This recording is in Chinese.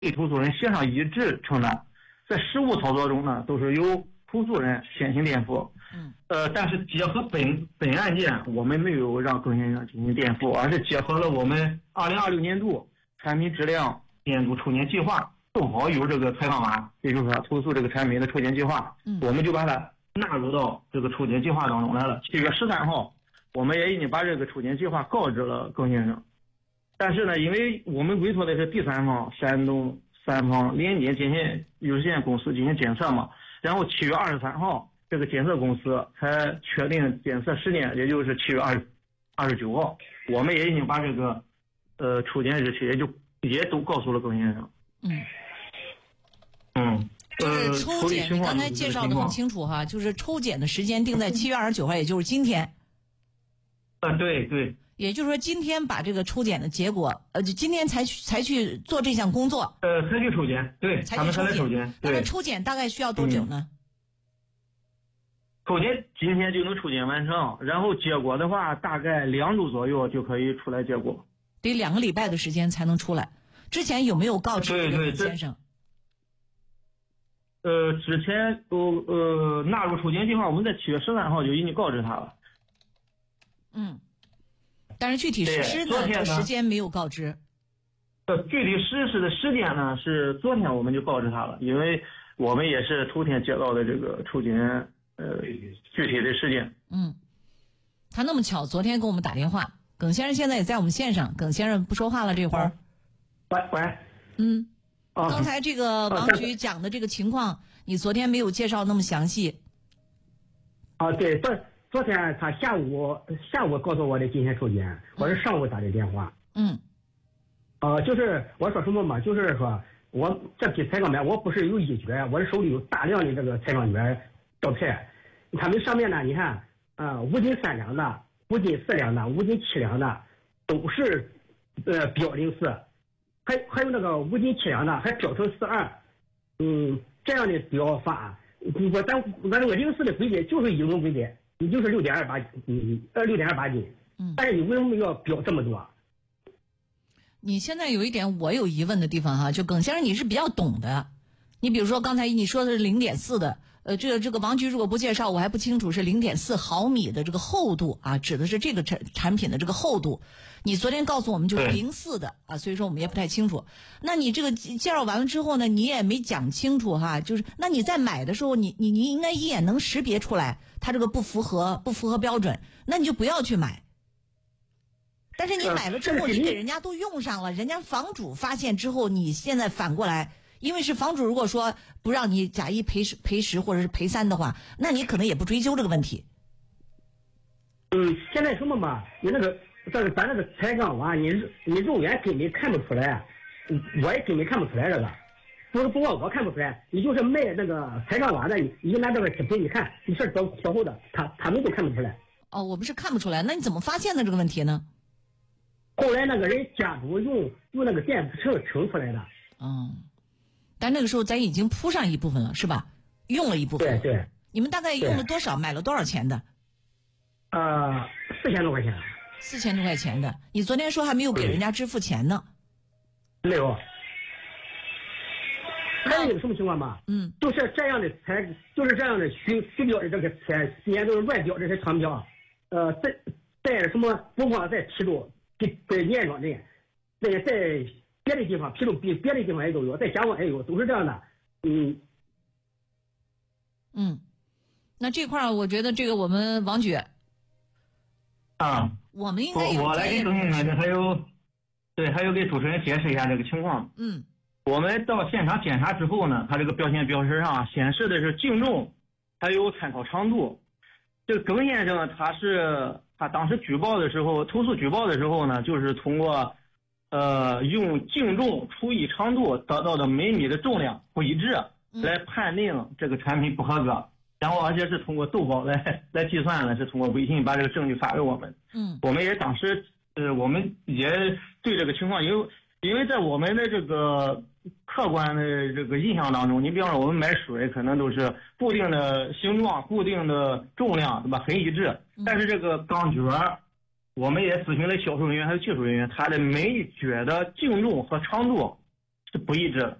对投诉人协商一致承担，在实务操作中呢，都是由投诉人先行垫付。但是结合本案件，我们没有让更新人进行垫付，而是结合了我们2026年度产品质量监督抽检计划，正好有这个采访码，也就是说投诉这个产品的抽检计划，我们就把它纳入到这个抽检计划当中来了。7月13号，我们也已经把这个抽检计划告知了更新人。但是呢，因为我们委托的是第三方山东三方联检检验有限公司进行检测嘛，然后7月23号，这个检测公司才确定检测时间，也就是7月29号，我们也已经把这个抽检日期也都告诉了更新人。 就是抽检，你刚才介绍的很清楚哈，就是抽检的时间定在7月29号，也就是今天。 对对。 也就是说，今天把这个抽检的结果，就今天才去做这项工作。 才去抽检，对，他们才来抽检。 那么抽检大概需要多久呢？ 抽检今天就能抽检完成，然后结果的话，大概2周左右就可以出来结果。 得2个礼拜的时间才能出来。之前有没有告知李先生？ 之前都纳入抽检计划，我们在7月13号就已经告知他了。 但是具体实施呢，这时间没有告知。 具体实施的时间呢，是昨天我们就告知他了，因为我们也是头天接到的这个抽检具体的时间。 他那么巧，昨天给我们打电话，耿先生现在也在我们线上，耿先生不说话了这会儿。 喂。 刚才这个王局讲的这个情况，你昨天没有介绍那么详细。 对，昨天他下午告诉我的今天抽检，我是上午打的电话。就是我说什么嘛，就是说我这批采矿棉我不是有一绝，我手里有大量的这个采矿棉照片，他们上面呢，你看5斤3两的、5斤4两的、5斤7两的都是标04，还有那个5斤7两的还标成42，这样的标法，咱那个04的规定就是一种规定。你就是6.28斤，但是你为什么要标这么多？ 你现在有一点我有疑问的地方哈，就耿先生你是比较懂的，你比如说刚才你说的是0.4的，这个王局如果不介绍，我还不清楚是0.4毫米的这个厚度啊，指的是这个产品的这个厚度。你昨天告诉我们就是04的啊，所以说我们也不太清楚。那你这个介绍完了之后呢，你也没讲清楚哈，就是那你在买的时候，你应该一眼能识别出来它这个不符合标准，那你就不要去买。但是你买了之后，你给人家都用上了，人家房主发现之后，你现在反过来，因为是房主如果说不让你假一赔10或者是赔3的话，那你可能也不追究这个问题。 现在什么嘛，你咱那个采矿瓦，你肉眼根本看不出来，我也根本看不出来这个。不过我看不出来，你就是卖那个采矿瓦的，你拿这个视频，你看你是小厚的，他们都看不出来。 我们是看不出来，那你怎么发现的这个问题呢？ 后来那个人家属用那个电子秤出来的。 但那个时候咱已经铺上一部分了，是吧？用了一部分。 对。 你们大概用了多少？买了多少钱的 ？4000多块钱。 4000多块钱的，你昨天说还没有给人家支付钱呢。 没有。还有什么情况吗？就是这样的就是这样的虚标的这个钱，也就是乱标这些厂标，在什么不光在披露，在严庄镇，在别的地方披露，别的地方也都有，在嘉旺也有，都是这样的。 那这块我觉得这个我们王局我们应该有我来给更新人还有给主持人解释一下这个情况。我们到现场检查之后呢，它这个标签标识上显示的是净重，还有参考长度。这个耿先生他当时投诉举报的时候呢，就是通过用净重除以长度得到的每米的重量不一致来判定这个产品不合格，然后而且是通过豆包来计算的，是通过微信把这个证据发给我们。我们也当时我们也对这个情况因为在我们的这个客观的这个印象当中，你比方说我们买水可能都是固定的形状、固定的重量，对吧？很一致。但是这个钢卷，我们也咨询了销售人员还有技术人员，它的每一撅的净重和长度是不一致的。